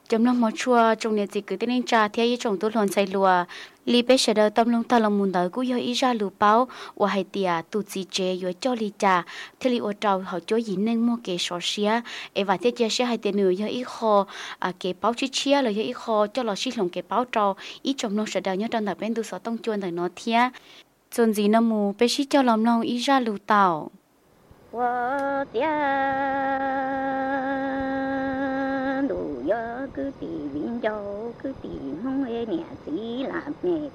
chấm nó mò chua trong này chỉ cứ tên anh trà theo ý chồng tôi luôn say lùa li bé sẽ đợi tâm long ta lòng muốn đợi cú yo ý ra lù bao và hay tia tu chỉ chế yo cho li trà theo li ô trâu họ cho gì nên mua cái sò xía em và thế chia sẽ hay tiền nữa yo ý kho cái bao chi chia là yo ý kho cho lò xí lồng cái bao trâu ý chồng nó sẽ đợi nhớ trong tập bên tu sợ tông chuồn đời nó thia chôn gì nó mù bé xí cho lòng lòng ý ra lù tàu 我家路有个地名叫个地方的年纪那边。